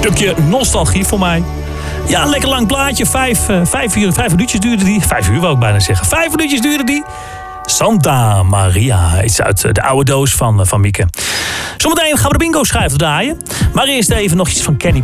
Stukje nostalgie voor mij. Ja, een lekker lang plaatje. 5 minuutjes duurde die. 5 uur wou ik bijna zeggen. 5 minuutjes duurde die. Santa Maria. Iets uit de oude doos van Mieke. Zometeen gaan we de bingo schrijven draaien. Maar eerst even nog iets van Kenny